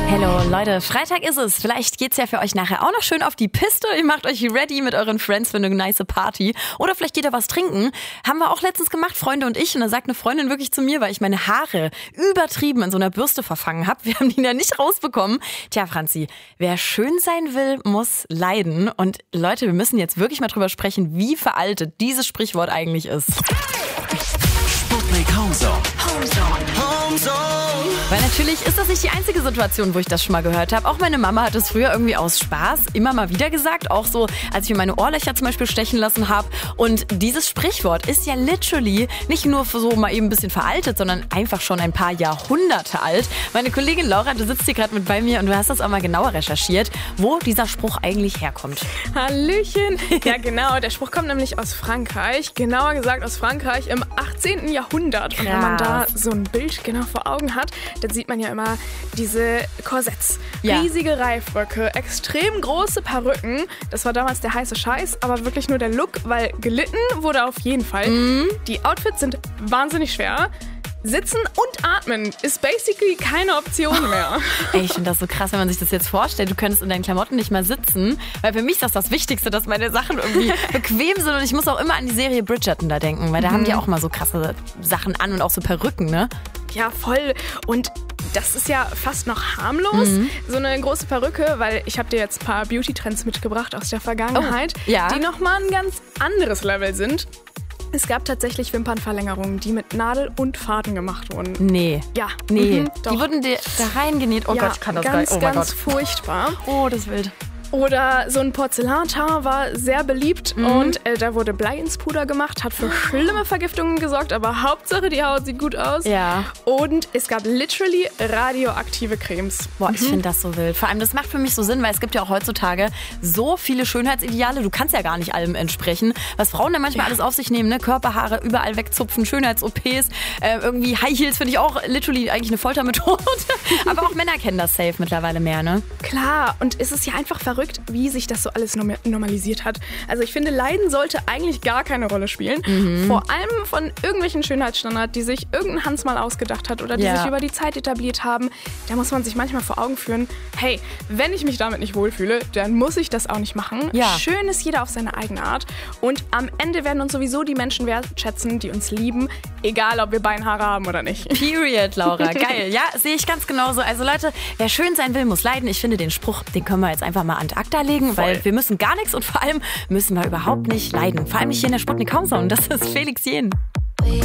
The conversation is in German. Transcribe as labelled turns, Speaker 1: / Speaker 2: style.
Speaker 1: Hallo Leute, Freitag ist es. Vielleicht geht's ja für euch nachher auch noch schön auf die Piste. Ihr macht euch ready mit euren Friends für eine nice Party. Oder vielleicht geht ihr was trinken. Haben wir auch letztens gemacht, Freunde und ich. Und da sagt eine Freundin wirklich zu mir, weil ich meine Haare übertrieben in so einer Bürste verfangen habe. Wir haben die ja nicht rausbekommen. Tja, Franzi, wer schön sein will, muss leiden. Und Leute, wir müssen jetzt wirklich mal drüber sprechen, wie veraltet dieses Sprichwort eigentlich ist.
Speaker 2: Sputnik Homezone.
Speaker 1: Weil natürlich ist das nicht die einzige Situation, wo ich das schon mal gehört habe. Auch meine Mama hat es früher irgendwie aus Spaß immer mal wieder gesagt. Auch so, als ich mir meine Ohrlöcher zum Beispiel stechen lassen habe. Und dieses Sprichwort ist ja literally nicht nur für so mal eben ein bisschen veraltet, sondern einfach schon ein paar Jahrhunderte alt. Meine Kollegin Laura, du sitzt hier gerade mit bei mir und du hast das auch mal genauer recherchiert, wo dieser Spruch eigentlich herkommt.
Speaker 3: Hallöchen. Ja genau, der Spruch kommt nämlich aus Frankreich. Genauer gesagt aus Frankreich im 18. Jahrhundert. Und wenn man da so ein Bild genau vor Augen hat, dann sieht man ja immer diese Korsetts, riesige Reifröcke, extrem große Perücken. Das war damals der heiße Scheiß, aber wirklich nur der Look, weil gelitten wurde auf jeden Fall. Die Outfits sind wahnsinnig schwer. Sitzen und atmen ist basically keine Option mehr.
Speaker 1: Ey, ich finde das so krass, wenn man sich das jetzt vorstellt. Du könntest in deinen Klamotten nicht mehr sitzen. Weil für mich ist das Wichtigste, dass meine Sachen irgendwie bequem sind. Und ich muss auch immer an die Serie Bridgerton da denken. Weil da haben die auch mal so krasse Sachen an und auch so Perücken, ne?
Speaker 3: Ja, voll. Und das ist ja fast noch harmlos, so eine große Perücke, weil ich habe dir jetzt ein paar Beauty-Trends mitgebracht aus der Vergangenheit, die nochmal ein ganz anderes Level sind. Es gab tatsächlich Wimpernverlängerungen, die mit Nadel und Faden gemacht wurden.
Speaker 1: Nee.
Speaker 3: Ja.
Speaker 1: Nee.
Speaker 3: Doch.
Speaker 1: Die wurden dir da reingenäht. Oh Gott, ich kann das gar nicht. Oh mein Gott.
Speaker 3: Furchtbar.
Speaker 1: Oh, das ist wild.
Speaker 3: Oder so ein Porzellanteint war sehr beliebt und da wurde Blei ins Puder gemacht, hat für schlimme Vergiftungen gesorgt, aber Hauptsache die Haut sieht gut aus.
Speaker 1: Ja.
Speaker 3: Und es gab literally radioaktive Cremes.
Speaker 1: Boah, ich finde das so wild. Vor allem, das macht für mich so Sinn, weil es gibt ja auch heutzutage so viele Schönheitsideale. Du kannst ja gar nicht allem entsprechen. Was Frauen dann manchmal alles auf sich nehmen, ne? Körperhaare überall wegzupfen, Schönheits-OPs, irgendwie High Heels finde ich auch literally eigentlich eine Foltermethode. Aber auch Männer kennen das safe mittlerweile mehr, ne?
Speaker 3: Klar, und es ist ja einfach verrückt, wie sich das so alles normalisiert hat. Also ich finde, Leiden sollte eigentlich gar keine Rolle spielen. Vor allem von irgendwelchen Schönheitsstandards, die sich irgendein Hans mal ausgedacht hat oder die sich über die Zeit etabliert haben. Da muss man sich manchmal vor Augen führen, hey, wenn ich mich damit nicht wohlfühle, dann muss ich das auch nicht machen.
Speaker 1: Ja.
Speaker 3: Schön ist jeder auf seine eigene Art. Und am Ende werden uns sowieso die Menschen wertschätzen, die uns lieben, egal ob wir Beinhaare haben oder nicht.
Speaker 1: Period, Laura. Geil. Ja, sehe ich ganz genauso. Also Leute, wer schön sein will, muss leiden. Ich finde, den Spruch, den können wir jetzt einfach mal an acta legen, weil wir müssen gar nichts und vor allem müssen wir überhaupt nicht leiden. Vor allem nicht hier in der Sputnik Homezone. Das ist Felix Jähn.